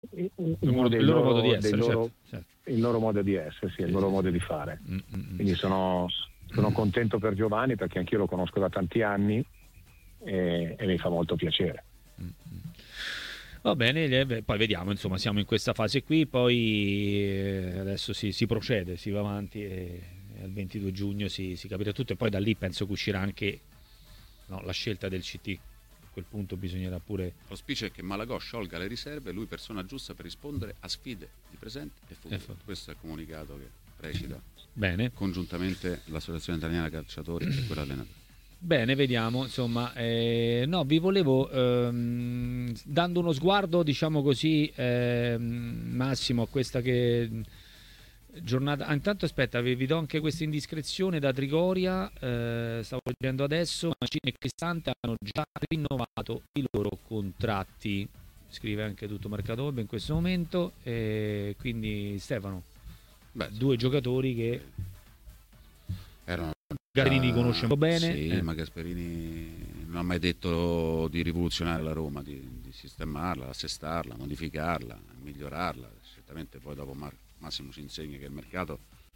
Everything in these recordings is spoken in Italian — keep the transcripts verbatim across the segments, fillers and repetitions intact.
uno il dei loro loro, modo di essere, dei loro, certo, certo. il loro modo di essere, sì, il loro modo di fare. Mm-mm. Quindi sono, sono contento per Giovanni perché anch'io lo conosco da tanti anni e, e mi fa molto piacere. Va bene, poi vediamo, insomma, siamo in questa fase qui, poi eh, adesso si, si procede, si va avanti e, e il ventidue giugno si, si capirà tutto e poi da lì penso che uscirà anche, no, la scelta del C T. A quel punto bisognerà pure... L'auspicio è che Malagò sciolga le riserve e lui persona giusta per rispondere a sfide di presente e futuro. Ecco. Questo è il comunicato che recita Bene. congiuntamente l'Associazione Italiana Calciatori e quella allenatori. Bene, vediamo, insomma, eh, no, vi volevo, ehm, dando uno sguardo, diciamo così, ehm, Massimo, a questa che giornata... Ah, intanto aspetta, vi, vi do anche questa indiscrezione da Trigoria, eh, stavo leggendo adesso, Mancini e Cristante hanno già rinnovato i loro contratti, scrive anche tutto Marcatorbe in questo momento, e quindi Stefano, Beh, due giocatori che erano Gasperini conosce molto bene. Sì, eh. ma Gasperini non ha mai detto di rivoluzionare la Roma, di, di sistemarla, assestarla, modificarla, migliorarla. Certamente poi dopo Mar- Massimo ci insegna che il mercato,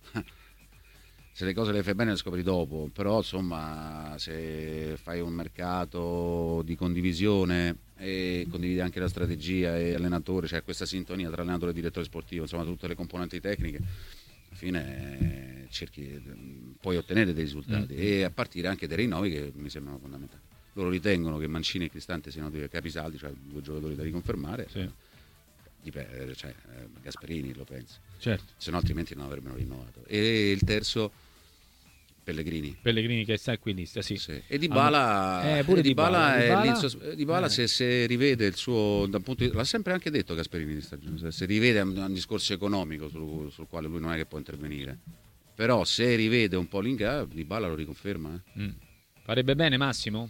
se le cose le fai bene le scopri dopo, però insomma se fai un mercato di condivisione e condividi anche la strategia e allenatore, cioè questa sintonia tra allenatore e direttore sportivo, insomma tutte le componenti tecniche, alla fine cerchi, puoi ottenere dei risultati mm. e a partire anche dai rinnovi che mi sembrano fondamentali. Loro ritengono che Mancini e Cristante siano due capisaldi, cioè due giocatori da riconfermare. Sì. Dipende, cioè, Gasperini lo pensa, certo. Se no altrimenti non avrebbero rinnovato. E il terzo Pellegrini. Pellegrini che sta qui in lista, sì. sì. E Dybala, ah, eh, pure Dybala, Dybala, è Dybala, Dybala eh. se, se rivede il suo, da un punto di, l'ha sempre anche detto Gasperini di stagione, se, se rivede un, un discorso economico sul, sul quale lui non è che può intervenire, però se rivede un po' l'ingresso, Dybala lo riconferma. Eh. Mm. Farebbe bene Massimo?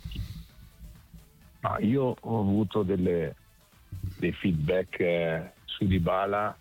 No, io ho avuto delle, dei feedback eh, su Dybala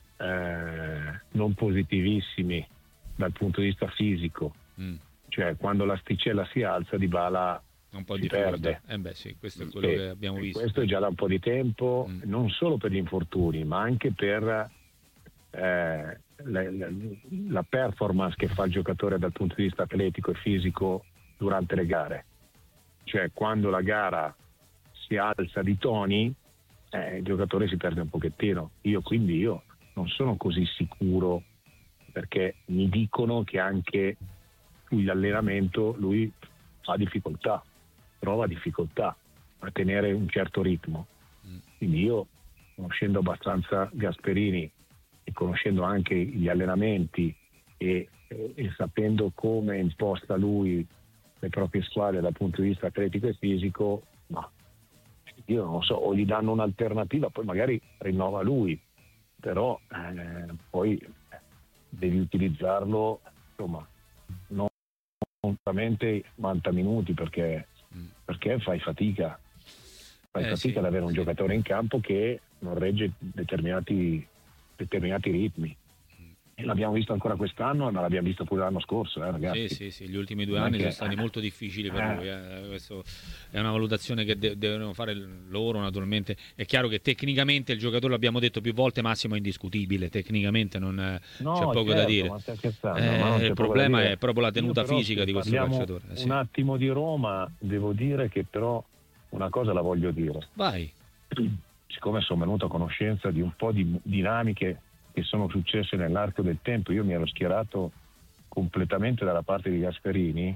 eh, non positivissimi dal punto di vista fisico, mm. cioè quando l'asticella si alza Dybala un po' si di perde. Eh beh, sì, questo è quello sì, che abbiamo visto. Questo è già da un po' di tempo, mm. non solo per gli infortuni, ma anche per eh, la, la, la performance che fa il giocatore dal punto di vista atletico e fisico durante le gare. Cioè quando la gara si alza di toni, eh, il giocatore si perde un pochettino. Io quindi io non sono così sicuro, perché mi dicono che anche l'allenamento lui fa difficoltà, trova difficoltà a tenere un certo ritmo. Quindi io, conoscendo abbastanza Gasperini e conoscendo anche gli allenamenti e, e, e sapendo come imposta lui le proprie squadre dal punto di vista atletico e fisico, ma io non so, o gli danno un'alternativa, poi magari rinnova lui, però eh, poi devi utilizzarlo, insomma, non solamente novanta minuti, perché, perché fai fatica, fai eh, fatica sì, ad avere un sì. giocatore in campo che non regge determinati, determinati ritmi. E l'abbiamo visto ancora quest'anno, ma l'abbiamo visto pure l'anno scorso, eh, ragazzi. Sì, sì, sì, gli ultimi due anni sono stati molto difficili per lui. Eh. Questo è una valutazione che de- devono fare loro, naturalmente. È chiaro che tecnicamente il giocatore, l'abbiamo detto più volte, Massimo è indiscutibile. Tecnicamente non no, c'è poco certo, da dire. Ma stai scherzando, Eh, ma non c'è il poco problema da dire. è proprio la tenuta Io però, fisica di questo parliamo calciatore. Eh, sì. Un attimo di Roma, devo dire che però una cosa la voglio dire. Vai. Siccome sono venuto a conoscenza di un po' di dinamiche che sono successe nell'arco del tempo, io mi ero schierato completamente dalla parte di Gasperini,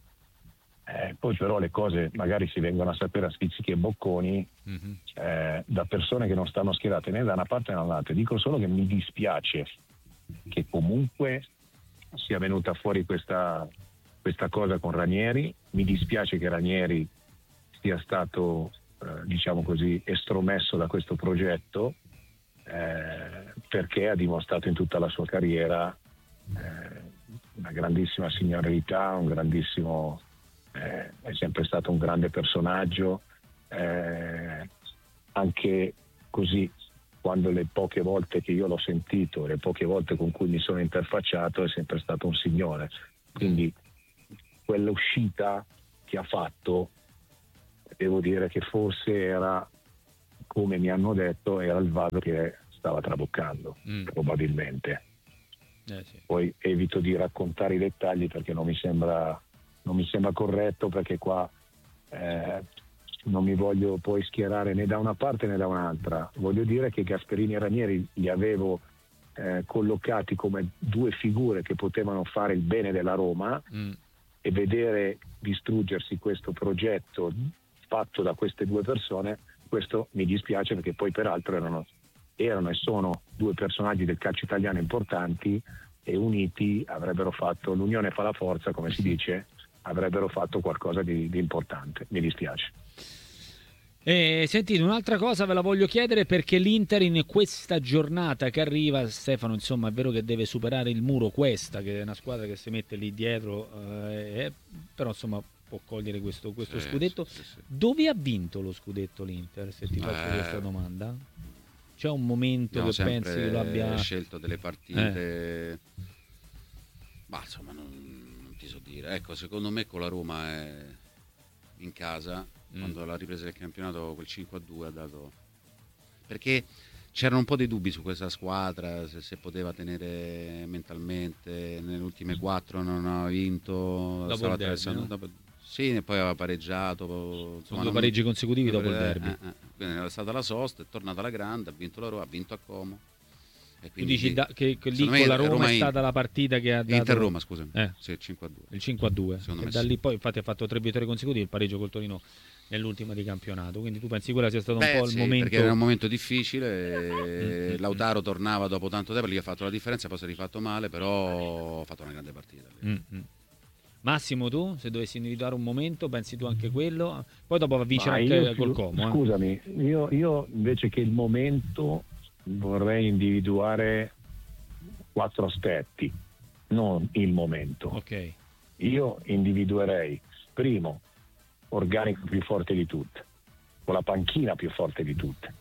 eh, poi però le cose magari si vengono a sapere a spizzichi e bocconi, mm-hmm. eh, da persone che non stanno schierate né da una parte né dall'altra. Dico solo che mi dispiace che comunque sia venuta fuori questa, questa cosa con Ranieri, mi dispiace che Ranieri sia stato eh, diciamo così estromesso da questo progetto, Eh, perché ha dimostrato in tutta la sua carriera eh, una grandissima signorilità, un grandissimo eh, è sempre stato un grande personaggio, eh, anche così quando le poche volte che io l'ho sentito, le poche volte con cui mi sono interfacciato, è sempre stato un signore. Quindi quell'uscita che ha fatto, devo dire che forse era come mi hanno detto era il vaso che stava traboccando, mm. probabilmente. Eh, sì. Poi evito di raccontare i dettagli perché non mi sembra, non mi sembra corretto, perché qua eh, non mi voglio poi schierare né da una parte né da un'altra. Voglio dire che Gasperini e Ranieri li avevo eh, collocati come due figure che potevano fare il bene della Roma, mm. e vedere distruggersi questo progetto fatto da queste due persone, questo mi dispiace, perché poi peraltro erano, erano e sono due personaggi del calcio italiano importanti, e uniti avrebbero fatto, l'unione fa la forza, come si dice, avrebbero fatto qualcosa di, di importante. Mi dispiace. Eh, sentite, un'altra cosa ve la voglio chiedere, perché l'Inter in questa giornata che arriva, Stefano, insomma, è vero che deve superare il muro Questa, che è una squadra che si mette lì dietro, eh, però insomma può cogliere questo, questo sì, scudetto. Sì, sì. Dove ha vinto lo scudetto l'Inter, se ti faccio eh, questa domanda? C'è un momento che pensi che lo abbia scelto delle partite, eh. ma insomma non, non ti so dire. Ecco, secondo me con la Roma è in casa, mm. quando alla ripresa del campionato quel cinque a due ha dato, perché c'erano un po' dei dubbi su questa squadra, se, se poteva tenere mentalmente. Nelle ultime quattro non aveva vinto, dopo stava il derby, no? dopo, sì, e poi aveva pareggiato, insomma, due non, pareggi consecutivi dopo il eh, derby. eh, eh. Quindi era stata la sosta, è tornata alla grande, ha vinto la Roma, ha vinto a Como. E tu dici da, che, che lì con me, la Roma, Roma è stata la partita che ha dato Inter-Roma, scusami, eh. sì, il cinque a due. Il cinque a due. E da sì. lì poi infatti ha fatto tre vittorie consecutive, il pareggio col Torino nell'ultima di campionato. Quindi tu pensi quella sia stato Beh, un po' sì, il momento, perché era un momento difficile. Lautaro tornava dopo tanto tempo, gli ha fatto la differenza, poi si è rifatto male, però ha fatto una grande partita. Mm-hmm. Massimo, tu se dovessi individuare un momento, pensi tu anche quello? Poi dopo va a vincere anche io, col Como. Scusami, eh? io, io invece che il momento vorrei individuare quattro aspetti, non il momento. Ok. Io individuerei, primo, organico più forte di tutte, con la panchina più forte di tutte,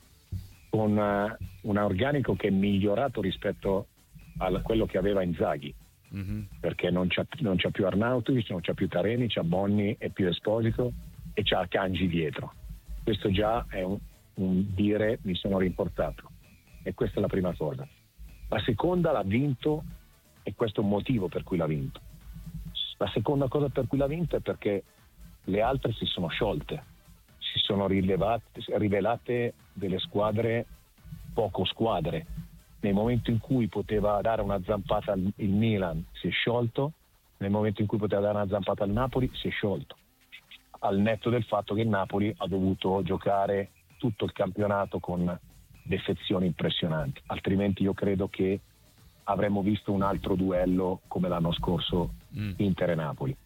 con uh, un organico che è migliorato rispetto a quello che aveva Inzaghi, mm-hmm. perché non c'ha, non c'ha più Arnautovic, non c'ha più Taremi, c'ha Bonni e più Esposito, e c'ha Kanji dietro. Questo già è un, un dire mi sono rimportato, e questa è la prima cosa. La seconda, l'ha vinto, e questo è un motivo per cui l'ha vinto. La seconda cosa per cui l'ha vinto è perché le altre si sono sciolte, si sono rilevate, rivelate delle squadre poco squadre. Nel momento in cui poteva dare una zampata al il Milan si è sciolto, nel momento in cui poteva dare una zampata al Napoli si è sciolto, al netto del fatto che il Napoli ha dovuto giocare tutto il campionato con defezioni impressionanti, altrimenti io credo che avremmo visto un altro duello come l'anno scorso, mm. Inter e Napoli.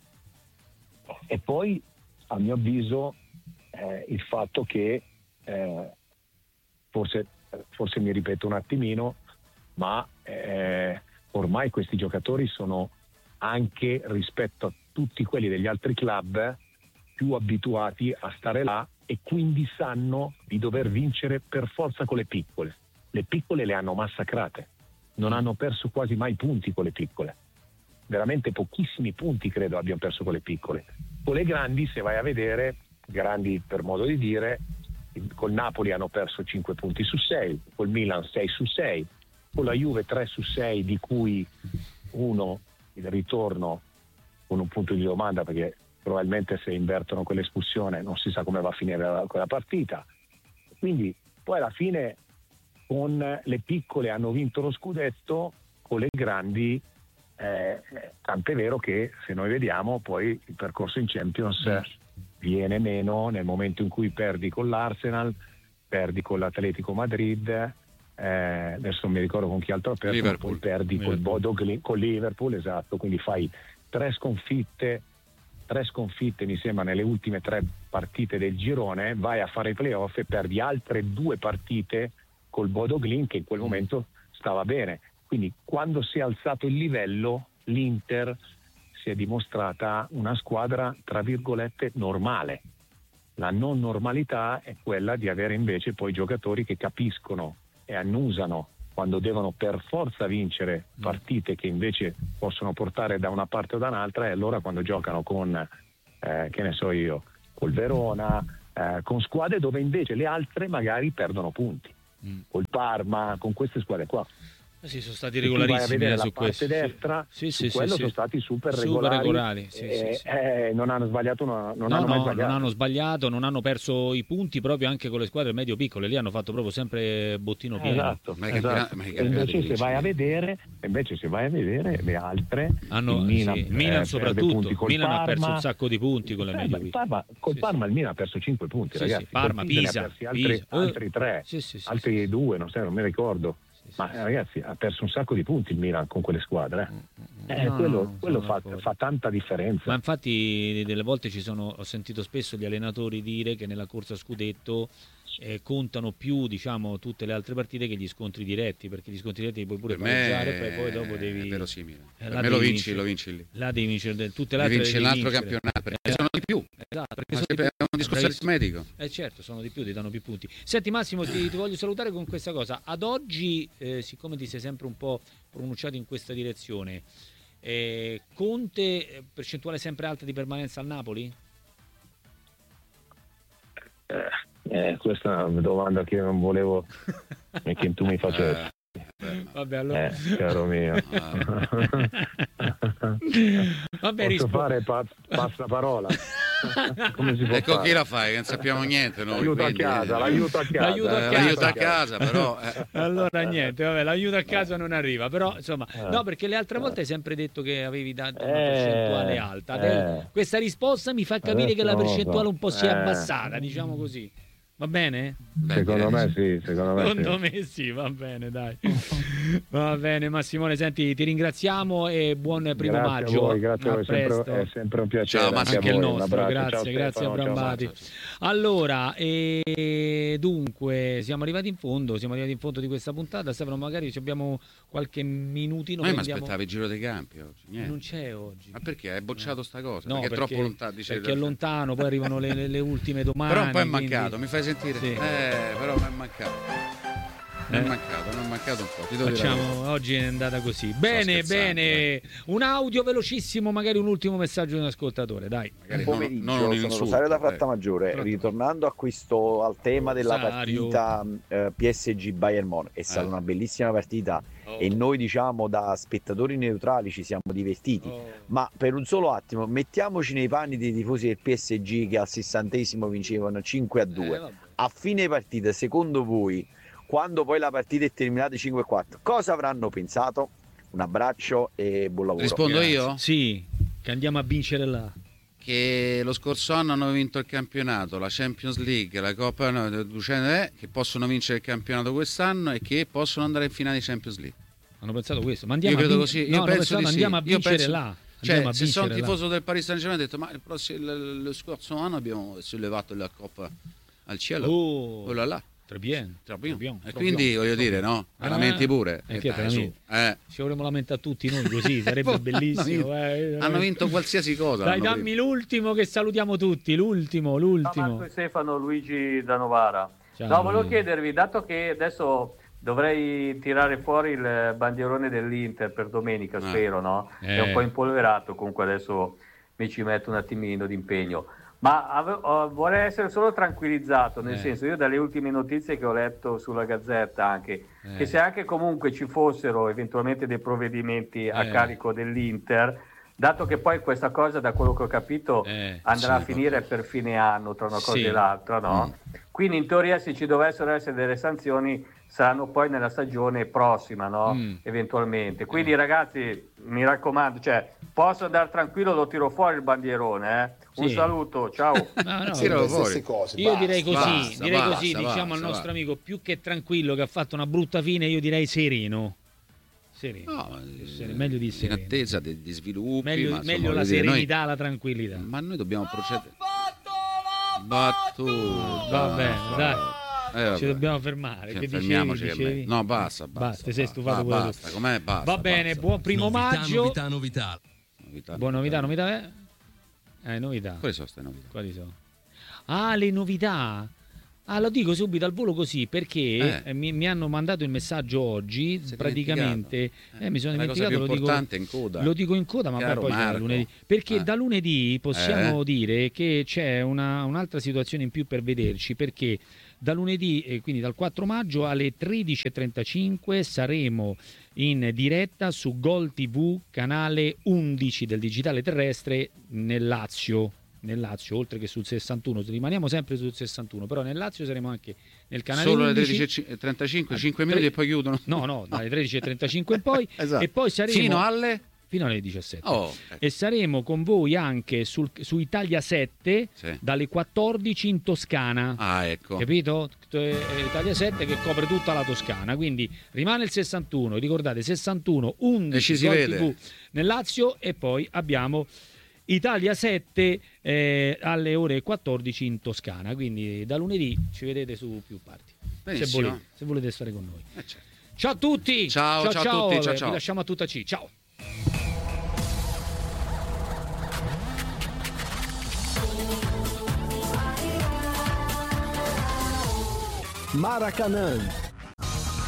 E poi a mio avviso eh, il fatto che eh, forse, forse mi ripeto un attimino, ma eh, ormai questi giocatori sono, anche rispetto a tutti quelli degli altri club, più abituati a stare là, e quindi sanno di dover vincere per forza con le piccole. Le piccole le hanno massacrate, non hanno perso quasi mai punti con le piccole, veramente pochissimi punti credo abbiano perso con le piccole. Con le grandi, se vai a vedere, grandi per modo di dire, col Napoli hanno perso cinque punti su sei, col Milan sei su sei, con la Juve tre su sei, di cui uno il ritorno con un punto di domanda, perché probabilmente se invertono quell'espulsione non si sa come va a finire la, quella partita. Quindi poi alla fine con le piccole hanno vinto lo scudetto, con le grandi eh, tant'è vero che se noi vediamo poi il percorso in Champions mm. viene meno nel momento in cui perdi con l'Arsenal, perdi con l'Atletico Madrid, eh, adesso non mi ricordo con chi altro ha perso, Liverpool. poi perdi Liverpool. col Bodo Glimt, con Liverpool, esatto, quindi fai tre sconfitte tre sconfitte mi sembra nelle ultime tre partite del girone, vai a fare i playoff e perdi altre due partite col Bodo Glimt, che in quel momento stava bene. Quindi quando si è alzato il livello, l'Inter si è dimostrata una squadra tra virgolette normale. La non normalità è quella di avere invece poi giocatori che capiscono e annusano quando devono per forza vincere partite che invece possono portare da una parte o da un'altra, e allora quando giocano con, eh, che ne so io, col Verona, eh, con squadre dove invece le altre magari perdono punti, mm. col Parma, con queste squadre qua. Eh sì, sono stati regolarissimi eh, su la questo. parte destra, sì, su sì, quello sì, sono sì. stati super Super regolari, regolari sì, eh, sì, sì. Eh, non hanno sbagliato una, non no, hanno no, mai sbagliato. non hanno sbagliato, non hanno perso i punti proprio anche con le squadre medio piccole, lì hanno fatto proprio sempre bottino pieno. Esatto, ma esatto. ma invece se vai a vedere invece se vai a vedere le altre, hanno, il Milan, sì, il Milan eh, soprattutto, il Milan Parma, ha perso un sacco di punti con le Parma, medio piccole. Parma, col sì, Parma sì. il Milan ha perso cinque punti, sì, ragazzi. Sì, Parma, Pisa, Pisa, ne ha persi altri, Pisa. altri tre, sì, sì, sì, altri sì. due, non, so, non mi ricordo. Ma ragazzi, ha perso un sacco di punti il Milan con quelle squadre. Eh, no, quello no, quello fa, fa tanta differenza. Ma infatti delle volte ci sono, ho sentito spesso gli allenatori dire che nella corsa a scudetto eh, contano più, diciamo, tutte le altre partite che gli scontri diretti, perché gli scontri diretti li puoi pure per pareggiare, me poi, poi dopo devi... È verosimile. Eh, per me lo vinci, lo vinci lì. Là devi vincere, tutte le altre vinci devi l'altro vincere. campionato, perché sono di più. Esatto, perché Ma sono di più. è un discorso aritmetico. Eh certo, sono di più, ti danno più punti. Senti Massimo, ti, ti voglio salutare con questa cosa. Ad oggi, eh, siccome ti sei sempre un po' pronunciato in questa direzione, eh, Conte, percentuale sempre alta di permanenza al Napoli? Eh, eh, questa è una domanda che non volevo e che tu mi facessi. Eh, Vabbè, allora... eh, caro mio. Vabbè, posso rispo... fare pa- passaparola? Come si può ecco fare? chi la fai? Che non sappiamo niente noi. L'aiuto quindi, a casa, eh, l'aiuto a casa. L'aiuto a eh, casa. l'aiuto a casa, però. Eh. Allora niente, vabbè, l'aiuto a casa non arriva, però insomma, Eh. no, perché le altre volte hai sempre detto che avevi dato una Eh, percentuale alta. Adesso, eh. questa risposta mi fa capire Adesso che la non lo so. percentuale un po' si è Eh. abbassata, diciamo così. Va bene? Beh, Secondo direi me sì, secondo me Secondo sì. me sì, va bene, dai. Va bene, Massimone, senti, ti ringraziamo e buon primo Grazie maggio. a voi, grazie a voi, presto. sempre, è sempre un piacere. Ciao, anche, Anche a il voi. Un nostro, abbraccio. grazie, Ciao, grazie Stefano, a ciao, Brambati. Ciao, ciao. Allora, e dunque, siamo arrivati in fondo, siamo arrivati in fondo di questa puntata. Stefano, magari ci abbiamo qualche minutino. Ma io mi prendiamo... aspettavo il giro dei campi oggi. Niente. Non c'è oggi. Ma perché? Hai bocciato sta cosa? No, perché, è troppo lontano. Dice perché è lontano, poi arrivano le, le, le ultime domande. Però un po' è quindi- mancato, mi fai sentire? Sì. Eh, però mi è mancato. Mi è Eh. mancato, mi è mancato un po'. Ti devo dire la verità. Facciamo, oggi è andata così. Bene, scherzando, bene. Un audio velocissimo, magari un ultimo messaggio di un ascoltatore, dai. Magari Buon non- pomeriggio, non un sono insulto, Rosario da eh. Frattamaggiore. Pronto. Ritornando a questo, al tema della Rosario. partita eh, P S G Bayern Monaco, è stata Eh. una bellissima partita Oh. e noi diciamo da spettatori neutrali ci siamo divertiti. Oh. Ma per un solo attimo mettiamoci nei panni dei tifosi del P S G che al sessantesimo vincevano cinque a due. Eh, vabbè. A fine partita, secondo voi, quando poi la partita è terminata cinque a quattro, cosa avranno pensato? Un abbraccio e buon lavoro. Rispondo Grazie. io? Sì, che andiamo a vincere là. Che lo scorso anno hanno vinto il campionato, la Champions League, la Coppa, no, eh, che possono vincere il campionato quest'anno e che possono andare in finale di Champions League. Hanno pensato questo, ma andiamo Io a credo vincere. così, io no, hanno penso pensato, di sì. andiamo a Io vincere penso- là. Cioè, Andiamo a se sono vincere là. tifoso del Paris Saint-Germain ho detto ma il prossimo, l- lo scorso anno abbiamo sollevato la Coppa al cielo. Oh, Oh là là. très bien, Très bien. très bien, E très quindi bien. voglio dire, no? Ah, Te lamenti pure. eh, Eh, che te dai, su. lamenti? Eh. Ci vorremmo lamentare tutti noi così, sarebbe Hanno bellissimo. vinto- eh. Hanno vinto qualsiasi cosa. Dai, l'anno dammi prima. l'ultimo che salutiamo tutti, l'ultimo, Ciao l'ultimo. Marco e Stefano, Luigi da Novara. Ciao, No, volevo Luigi. chiedervi, dato che adesso dovrei tirare fuori il bandierone dell'Inter per domenica, Ah. spero, no? È Eh. un po' impolverato, comunque adesso mi ci metto un attimino d'impegno. Ma ave- oh, vorrei essere solo tranquillizzato, nel Eh. senso, io dalle ultime notizie che ho letto sulla Gazzetta anche, Eh. che se anche comunque ci fossero eventualmente dei provvedimenti a Eh. carico dell'Inter, dato che poi questa cosa, da quello che ho capito, Eh, andrà sì, a finire per fine anno tra una cosa Sì. e l'altra, no? Quindi in teoria se ci dovessero essere delle sanzioni saranno poi nella stagione prossima, no? Mm. Eventualmente. Quindi ragazzi, mi raccomando, cioè, posso andare tranquillo, lo tiro fuori il bandierone, eh? Un Sì. saluto, ciao. No, no, Tiralo le stesse fuori. cose, io basta. direi così, basta, direi basta, così, basta, diciamo al nostro basta. amico, più che tranquillo, che ha fatto una brutta fine, io direi sereno. Sereno. No, ma, Sereno, meglio di in sereno. attesa di, di sviluppi. Meglio, ma, insomma, meglio la voglio dire, serenità, noi- la tranquillità. ma noi dobbiamo procedere. Battuta. Va bene, dai. Eh, vabbè. Ci dobbiamo fermare. Cioè, Che fermiamoci dicevi, che me- dicevi? No, basta, basta. Basta, ti sei basta, stufato ba- pure tu. basta, com'è? Basta. Va bene, basta. buon primo novità, maggio. novità, novità. Novità, Buon novità, novità. Eh, eh novità. Quali sono queste novità? Quali sono? Ah, le novità. Ah, lo dico subito al volo così perché Eh. eh, mi, mi hanno mandato il messaggio oggi, Sei praticamente dimenticato. eh, mi sono È la cosa dimenticato, più lo dico, importante in coda. lo dico in coda, ma Caro poi c'è Marco. lunedì. Perché Eh. da lunedì possiamo Eh. dire che c'è una, un'altra situazione in più per vederci, perché da lunedì, e quindi dal quattro maggio alle tredici e trentacinque saremo in diretta su Gol tivù, canale undici del digitale terrestre nel Lazio. Nel Lazio, oltre che sul sessantuno, rimaniamo sempre sul sessantuno, però nel Lazio saremo anche nel canale Solo alle undici. tredici e trentacinque, Ah, cinque tre- minuti e poi chiudono. No, no, dalle tredici e trentacinque in poi Esatto. e poi saremo Fino alle... fino alle diciassette. Oh, ecco. E saremo con voi anche sul, su Italia sette Sì. dalle quattordici in Toscana. Ah, ecco. Capito? Eh, Italia sette che copre tutta la Toscana, quindi rimane il sessantuno, ricordate sessantuno, E undici ci si Gol vede. tivù nel Lazio e poi abbiamo Italia sette eh, alle ore quattordici in Toscana, quindi da lunedì ci vedete su più parti. Se Benissimo. volete, se volete stare con noi. Eh, certo. Ciao a tutti! Ciao, ciao a tutti, ciao, eh, ciao. Vi lasciamo a tutta C. Ciao! Maracanã